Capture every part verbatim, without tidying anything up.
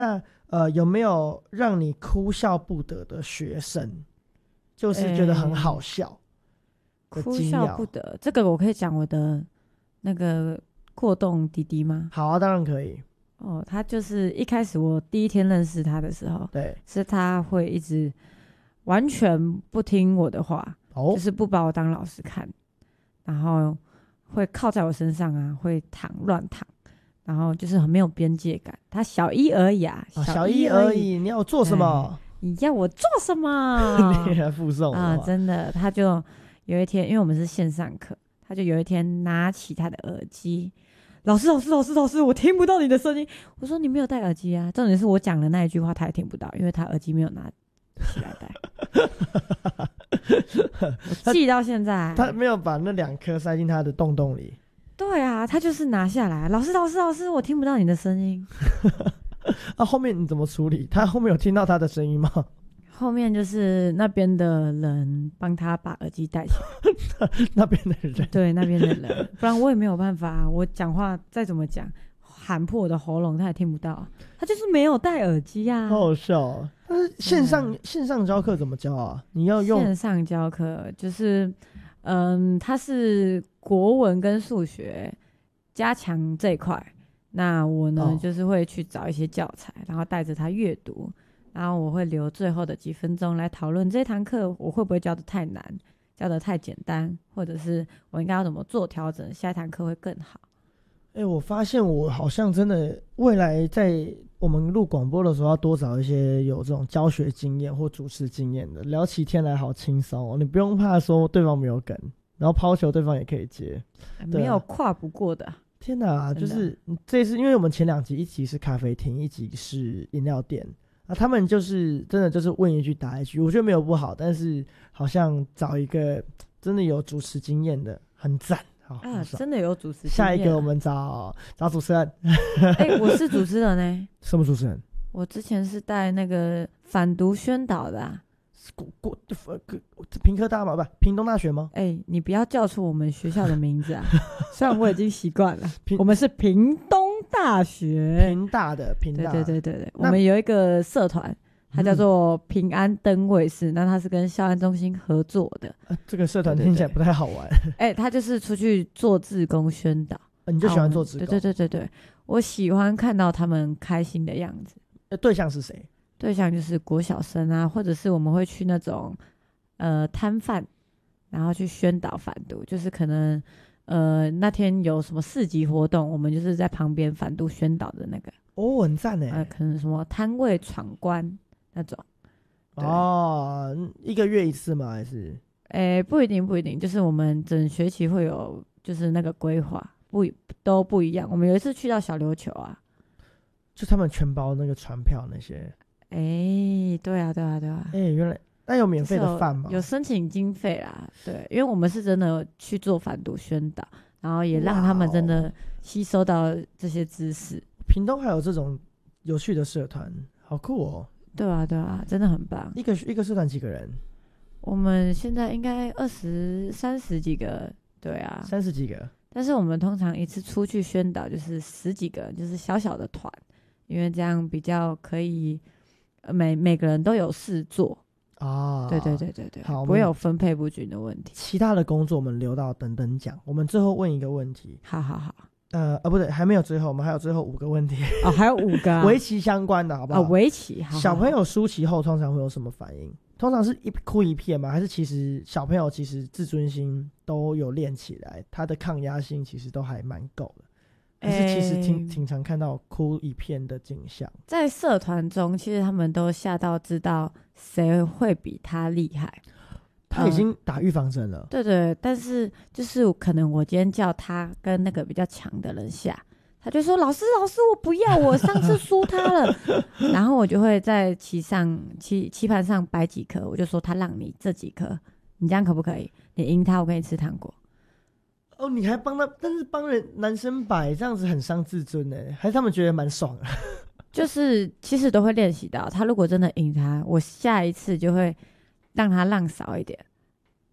那呃，有没有让你哭笑不得的学生？就是觉得很好笑、 欸、哭笑不得，这个我可以讲我的那个过动弟弟吗？ 好啊，当然可以。 哦，他就是一开始我第一天认识他的时候， 对， 是他会一直完全不听我的话，哦、就是不把我当老师看，然后会靠在我身上啊，会躺乱躺，然后就是很没有边界感。他小一而已啊， 哦、小一而已，你要我做什么？ 你要我做什么？ 你来附送啊！真的，他就有一天，因为我们是线上课，他就有一天拿起他的耳机，老师，老师，老师，老师，我听不到你的声音。我说你没有戴耳机啊，重点是我讲的那一句话他也听不到，因为他耳机没有拿起来戴。我记到现在， 他没有把那两颗塞进他的洞洞里。 对啊，他就是拿下来，老师，老师，老师，我听不到你的声音。 啊，后面你怎么处理？他后面有听到他的声音吗？ 后面就是那边的人帮他把耳机戴起来。那边的人， 对，那边的人，不然我也没有办法。我讲话再怎么讲，喊破我的喉咙，他也听不到。他就是没有戴耳机啊， 好好笑哦。但是线上、嗯、线上教课怎么教啊？你要用线上教课，就是嗯，他是国文跟数学加强这一块。那我呢、哦，就是会去找一些教材，然后带着他阅读，然后我会留最后的几分钟来讨论这堂课我会不会教得太难，教得太简单，或者是我应该要怎么做调整，下一堂课会更好。 哎、欸，我发现我好像真的未来在我们录广播的时候，要多找一些有这种教学经验或主持经验的，聊起天来好轻松哦，你不用怕说对方没有梗，然后抛球对方也可以接， 没有跨不过的。 天哪，就是这次，因为我们前两集一集是咖啡厅，一集是饮料店啊，他们就是真的就是问一句答一句，我觉得没有不好，但是好像找一个真的有主持经验的，很赞。好啊，真的有主持经验、啊。 下一个我们找找主持人。 哎、欸，我是主持人呢、欸。 什么主持人？ 我之前是带那个反毒宣导的、啊。 国国屏科大吗？不，屏东大学吗？ 哎、欸，你不要叫出我们学校的名字啊！虽然我已经习惯了，我们是屏东大学， 屏大的屏大。 对对对对对，我们有一个社团，它叫做平安灯卫士，那它是跟校安中心合作的。 啊、这个社团听起来不太好玩。 哎、欸，他就是出去做志工宣导、 啊，你就喜欢做志工？ 对对对对对，我喜欢看到他们开心的样子。 呃，对象是谁？ 对象就是国小生啊，或者是我们会去那种呃摊贩，然后去宣导反毒，就是可能呃那天有什么市集活动，我们就是在旁边反毒宣导的那个。 哦，很赞耶。 呃，可能什么摊位闯关那种。 哦，一个月一次吗？还是？ 诶，不一定，不一定，就是我们整学期会有就是那个规划，不都不一样。我们有一次去到小琉球啊， 就他们全包那个船票那些。 哎、欸，对啊，对啊，对啊。 哎、欸，原来那有免费的饭吗？ 有申请经费啦，对，因为我们是真的去做反毒宣导，然后也让他们真的吸收到这些知识。 屏东还有这种有趣的社团，好酷哦！ 对啊，对啊，真的很棒。 一个一个社团几个人？ 我们现在应该二十三十几个，对啊， 三十几个。 但是我们通常一次出去宣导就是十几个，就是小小的团，因为这样比较可以。每每个人都有事做啊，对对对对对，好，不会有分配不均的问题。 其他的工作我们留到等等讲。我们最后问一个问题， 好好好， 呃呃，不对，还没有最后，我们还有最后五个问题哦，还有五个、啊、 围棋相关的，好不好？ 哦，围棋，好好好， 小朋友输棋后通常会有什么反应？通常是一哭一片吗？还是其实小朋友其实自尊心都有练起来，他的抗压性其实都还蛮够的？可是其实挺、欸、挺常看到哭一片的景象。 在社团中，其实他们都吓到知道谁会比他厉害。 他已经打预防针了、嗯。 对对，但是就是可能我今天叫他跟那个比较强的人下，他就说：“老师，老师，我不要，我上次输他了。”然后我就会在棋上棋棋盘上摆几颗，我就说他让你这几颗，你这样可不可以？你赢他，我给你吃糖果。 哦，你还帮他，但是帮人男生摆这样子很伤自尊哎，还是他们觉得蛮爽的？ 就是其实都会练习到，他如果真的赢他，我下一次就会让他让少一点，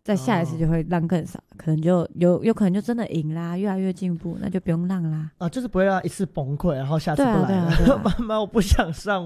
再下一次就会让更少，哦、可能就有有可能就真的赢啦，越来越进步，那就不用让啦。 啊，就是不会让一次崩溃，然后下次不来了。 对啊对啊对啊妈妈，我不想上